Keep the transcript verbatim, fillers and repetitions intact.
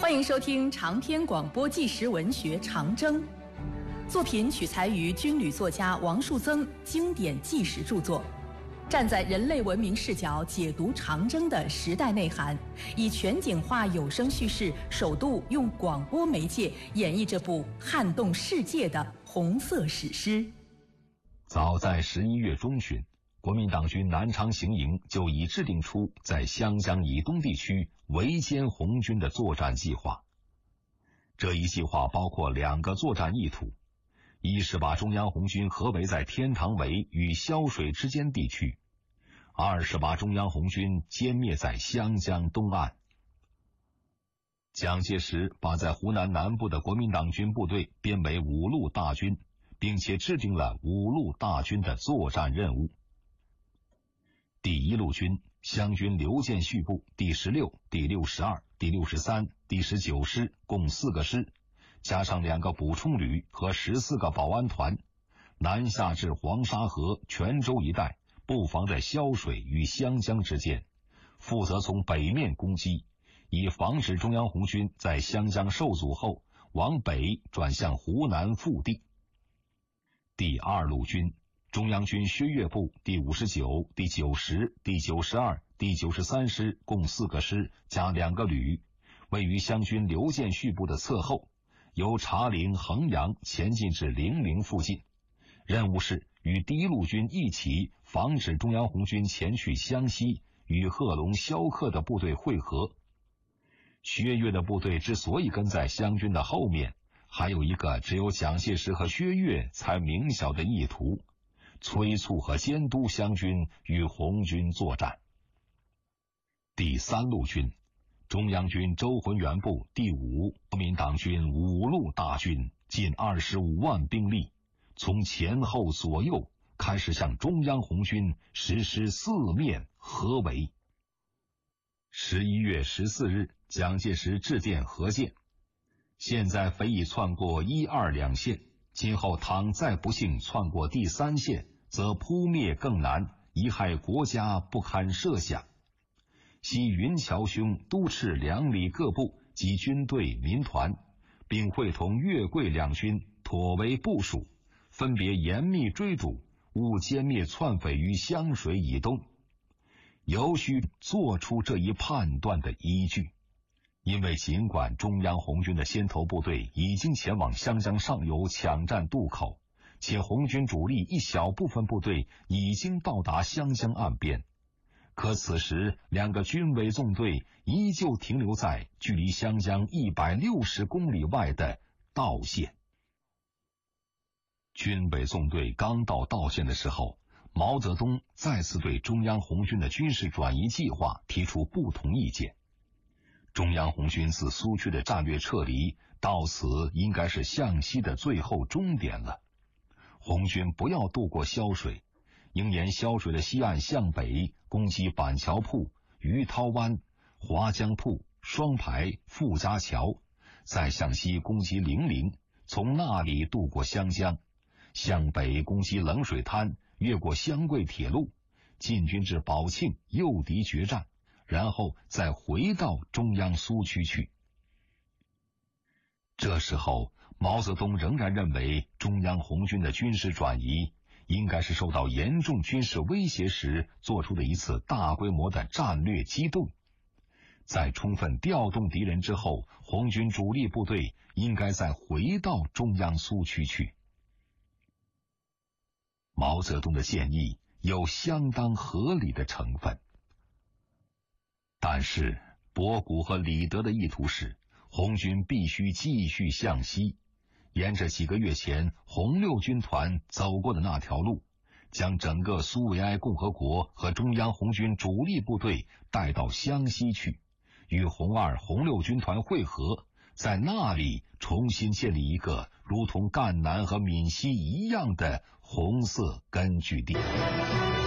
欢迎收听长篇广播纪实文学《长征》，作品取材于军旅作家王树增经典纪实著作，站在人类文明视角解读长征的时代内涵，以全景化有声叙事，首度用广播媒介演绎这部撼动世界的红色史诗。 早在十一月中旬，国民党军南昌行营就已制定出在湘江以东地区围歼红军的作战计划。这一计划包括两个作战意图，一是把中央红军合围在天堂围与萧水之间地区，二是把中央红军歼灭在湘江东岸。蒋介石把在湖南南部的国民党军部队编为五路大军，并且制定了五路大军的作战任务。第一路军湘军刘建绪部第十六、第六十二、第六十三、第十九师共四个师，加上两个补充旅和十四个保安团，南下至黄沙河、泉州一带，布防在萧水与湘江之间，负责从北面攻击，以防止中央红军在湘江受阻后往北转向湖南腹地。第二路军中央军薛岳部第五十九、第九十、第九十二、第九十三师共四个师加两个旅，位于湘军刘建绪部的侧后，由茶陵、衡阳前进至零陵附近，任务是与第一路军一起防止中央红军前去湘西与贺龙、萧克的部队会合。薛岳的部队之所以跟在湘军的后面，还有一个只有蒋介石和薛岳才明晓的意图，催促和监督湘军与红军作战。第三路军中央军周浑元部第五、国民党军五路大军近二十五万兵力，从前后左右开始向中央红军实施四面合围。十一月十四日，蒋介石致电何键，现在非已窜过一二两线，今后倘再不幸窜过第三线，则扑灭更难，贻害国家不堪设想。悉云桥兄督斥两里各部及军队民团，并会同粤桂两军妥为部署，分别严密追逐，勿歼灭窜匪于湘水以东。尤需做出这一判断的依据，因为尽管中央红军的先头部队已经前往湘江上游抢占渡口，且红军主力一小部分部队已经到达湘江岸边，可此时两个军委纵队依旧停留在距离湘江一百六十公里外的道县。军委纵队刚到道县的时候，毛泽东再次对中央红军的军事转移计划提出不同意见。中央红军自苏区的战略撤离，到此应该是向西的最后终点了。红军不要渡过萧水，应沿萧水的西岸向北攻击板桥铺、鱼涛湾、华江铺、双排、傅家桥，再向西攻击零陵，从那里渡过湘江，向北攻击冷水滩，越过湘桂铁路，进军至宝庆，诱敌决战，然后再回到中央苏区去。这时候毛泽东仍然认为中央红军的军事转移应该是受到严重军事威胁时做出的一次大规模的战略机动。在充分调动敌人之后，红军主力部队应该再回到中央苏区去。毛泽东的建议有相当合理的成分，但是博古和李德的意图是红军必须继续向西，沿着几个月前红六军团走过的那条路，将整个苏维埃共和国和中央红军主力部队带到湘西去，与红二、红六军团会合，在那里重新建立一个如同赣南和闽西一样的红色根据地。